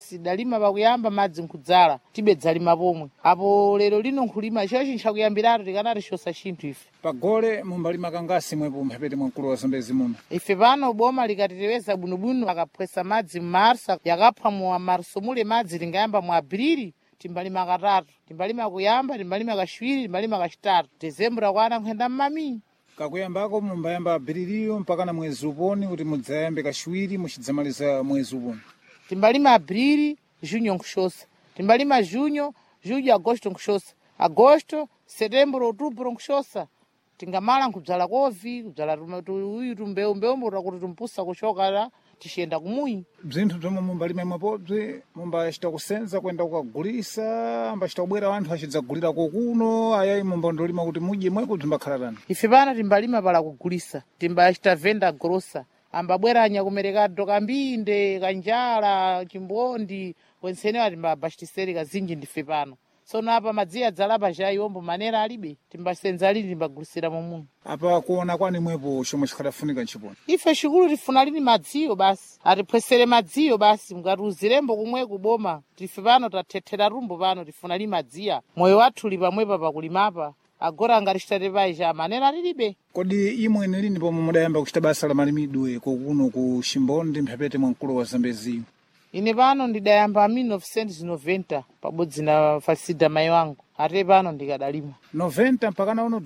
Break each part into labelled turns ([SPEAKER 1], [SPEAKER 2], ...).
[SPEAKER 1] sidalima pakuyamba madzi nkudzala tibedzalima pomwe apo lero lino nkhulima icho chinchakuyambiratu tikanatichosa chinthu ife
[SPEAKER 2] pagole mumbalima kangasi mwepo mphepete mwankulu wa Zambezi muno
[SPEAKER 1] ife pano boma likatiteweza bwinobwino akaphwesa madzi m'marsa yakapha mu marso mule madzi lingayamba mu Aprili timbalima katatu timbalima kuyamba timbalima kachiwiri timbalima kachitatu Dezembro kwana nkhenda mmami
[SPEAKER 2] kakuyambako mumbayamba Apriliyo mpaka na mwezi uponi kuti mudzayambe kachiwiri muchidzamaliza mwezi uponi
[SPEAKER 1] timbalima Aprili junho nkuchosa timbalima junho julho agosto nkuchosa agosto setembro outubro nkuchosa tingamala nkudzala kovi kudzala uyu tumbeumbeumbo takuti tumpusa kuchoka tixiyenda kumuyi
[SPEAKER 2] bzinthu bzomwe mumbalima mwapobzi mumbachita kusenza kwenda kukagulisa ambachita kubwera wanthu achidzagulirako kuno ayayi mumbandolima kuti mudye mweko bzimbakhala tani
[SPEAKER 1] ife pano timbalima pala kugulisa timbachita venda grossa ambabwera anyakumerekado kambinde kanjala chimbondi wensenewa timbabachitiseri kazinji ndife pano sono apa madzi adzalapa chaiwombo manera alibe timbasenza lini timbagulisira mumu
[SPEAKER 2] apa kuona kwani mwepo chomwe chikhadafunika nchiponi
[SPEAKER 1] ife chikulu tifuna lini madziyo basi atiphwesere madziyo basi mukatiuzirembo kumwe kuboma tife pano tathethera rumbo pano tifuna lini madziya moyo wathu uli pamwepa pakulimapa agora angatichitate paija manera lilibe
[SPEAKER 2] kodi imwe ni lini pomwe mudayamba kuchita basa la malimidwe kokuno ku Chimbondi mphepete mwankulu wa Zambeziyo
[SPEAKER 1] ine pano ndidayamba 1990 pabodzi na Falsida mai wangu ate pano ndikadalima
[SPEAKER 2] 90 mpaka na uno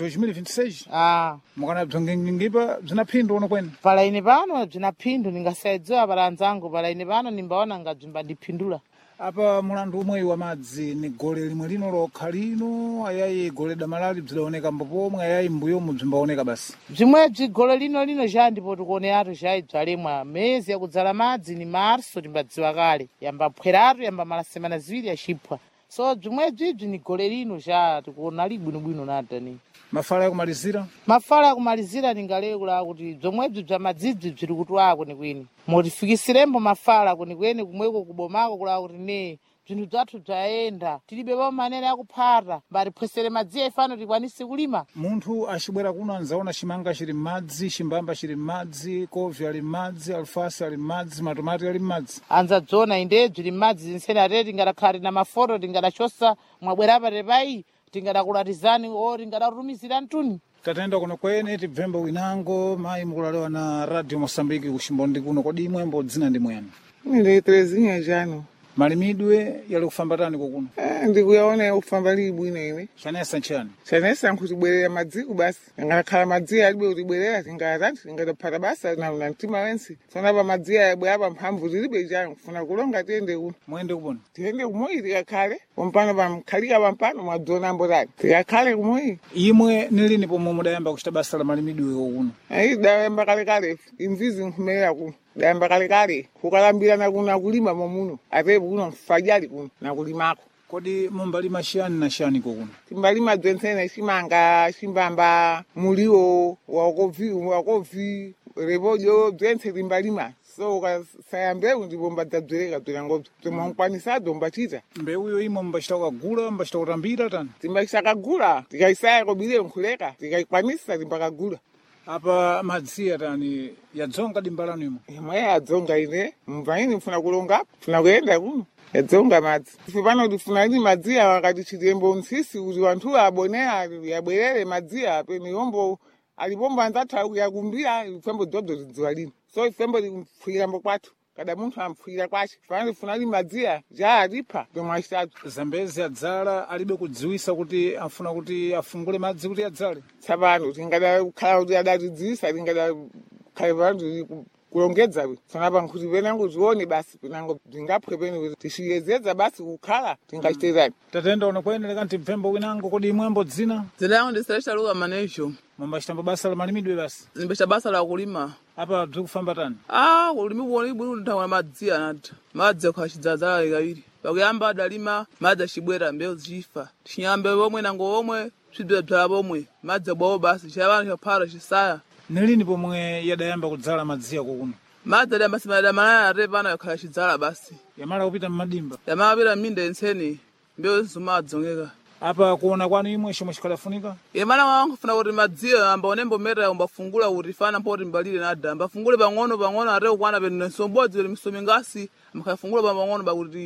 [SPEAKER 2] 2026 mukana bzongengipa bzinaphindu uno kwene
[SPEAKER 1] pala ine pano bzinaphindu ndingasaidziwa pala anzangu pala ine pano nimbaona ngadzimba ndiphindula
[SPEAKER 2] apa mulandu umwe wa madzi ni gole limwe lino lokha lino ayayi gole damalali bzidaoneka mbopomwe ayayi mbuyomu bzimbaoneka basi
[SPEAKER 1] bzimwebzi gole lino ja ndipo tikuoneratu chayi bzalemwa mezi yakudzala madzi ni marso timbadziwa kale yamba phweratu yamba mala semana ziwiri yachiphwa so bzimwebzi ni gole lino ja tikuona libwinobwino natani
[SPEAKER 2] mafala
[SPEAKER 1] yakumalizira ningalekula kuti bzomwebzi bza madzidzi bziri kutwako kwenikweni motifikisirembo mafala kwenikweni kumweko kubomako kula kuti ne bzinthu bzathu bzayenda tilibe pa manera yakuphata mbatiphwesere madziya ifano tikwanise kulima
[SPEAKER 2] munthu acibwera kuno anzaona chimanga chili m'madzi chimbamba chili m'madzi kovi ali m'madzi alfasi ali m'madzi matomati ali m'madzi
[SPEAKER 1] anzadzona inde bzili m'madzi zinsene ate tingadakhala na mafoto tingadachosa mwabwera patepayi tingadakulatizani o tingadatumizira mtuni
[SPEAKER 2] tatenda kuno kwene tibvembo winango mayi mukulalewa na Radio Mosambiki ku Chimbondi kuno kodi imwembo dzina ndi mwene
[SPEAKER 3] ine Terezinha Jano
[SPEAKER 2] malimidwe yali kufamba tani kokuno
[SPEAKER 3] ndikuyaona kufamba libwino ine
[SPEAKER 2] chanesa nchani
[SPEAKER 3] chanesa nkutibwerera madziku basi ngakhala madziya alibe kutibwerera tingatati tingataphata basa na mtima wense tsona pa madziya yabwera pa mphamvu tilibe chanu kufuna kulonga tiyende kuno
[SPEAKER 2] mwende kupona
[SPEAKER 3] tiyende kumoyi tikakhale pompano pamkhalika pampano mwadzona mbotani tikakhale kumoyi
[SPEAKER 2] imwe ni lini pomwe mudayamba kuchita basa la malimidwe kokuno
[SPEAKER 3] ayi dayamba kalekale imvizi nkhumelera kuno dayamba kalekale kukalambirana kuno kulima momuno ate kuno fajali kuno nakulimako
[SPEAKER 2] kodi mumbalima shani na shani kokuno
[SPEAKER 3] timbalima dzensene chimanga chimbamba muliwo wakovi repojo dzense timbalima so ukasaya mbewu ndipo mbadzadzwereka bzilangodzo timwankwanisado mbachita
[SPEAKER 2] mbewuyo imwe mbachita kukagula mbachita kutambira tani
[SPEAKER 3] timbachita kagula tikayisaya kobire nkhuleka tikayikwanisa timbakagula
[SPEAKER 2] apa madziya tani yadzonga dimbalano imwe
[SPEAKER 3] imwe yadzonga ine mvaini mfuna kulongapo mfuna kuyenda kuno yadzonga madzi ife pano tifuna ini madziya wakati chitembo nsisi kuti wanthu abonera yabwerere madziya pene yombo alipombo anzathu yakumbira ifembo dzodzo zidziwa lino so ifembo likupfuyirambo kwathu kada munthu ampfuyira kwace fana tifuna ini madziya ja alipha tomwe achitatu
[SPEAKER 2] Zambezi adzala alibe kudziwisa kuti afuna kuti afungule madzi kuti adzale
[SPEAKER 3] tsapano tingadakhala kuti adatidziwisa tingadakhala vantu kulongedza fana pankhuti penango tione basi penango bzingaphwe pene kuti tixiyezedza basi kukhala tingachiterani
[SPEAKER 2] tatenda uno kuyeneleka ntibvembo winango kodi imwembo dzina
[SPEAKER 4] yangu ndiselesha luka manesho
[SPEAKER 2] mumbachitamba basa la malimidwe basi
[SPEAKER 4] ndimbachita basa la kulima
[SPEAKER 2] apa bzikufamba tani
[SPEAKER 4] kulimi kuona ibwino nthawa madzi anati madzi akhachidzaza ikawiri pakuyamba adalima madzi achibwera mbewu zichifa chinyambe pomwe nango omwe swibzabzala pomwe madzi abwawo basi chayabana chaphata chisaya
[SPEAKER 2] nilini pomwe yadayamba kudzala madziya kokuno
[SPEAKER 4] madzi adayamba simadamala ate pano yakhala chidzala basi
[SPEAKER 2] yamala kupita mmadimba
[SPEAKER 4] yamala kupita m'minda enseni mbewu zimadzongeka
[SPEAKER 2] apa kuona kwanu imwe chomwe chikhadafunika
[SPEAKER 4] yamala wangu funa kuti madziyo ambaonembo mera umbafungula kuti fana mpoti mbalire nada ambafungule pang'ono ate kukwana pene nsombodzi pene misomi ngasi amkhafungula pang'ono bakuti